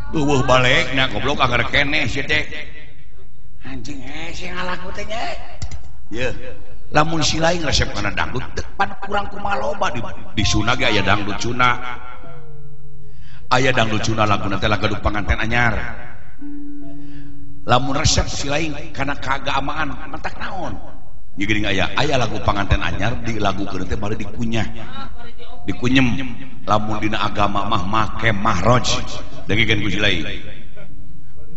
Eueuh balikna goblok agar keneh sih teh. Anjing sing ngalaku teh nya. Ye. Lamun si lain resep kana dangdut pan kurang kumaha loba di Sunda ge aya dangdut Sunda. Aya dangdut Sunda laguna teh lagu panganten anyar. Lamun resep si lain kana keagamaan mentak naon. Ieu geuning aya lagu panganten anyar di lagu keun teh bari dikunyah. Dikunyem lamun dina agama mah make mahraj. Dengikeun ku si lain.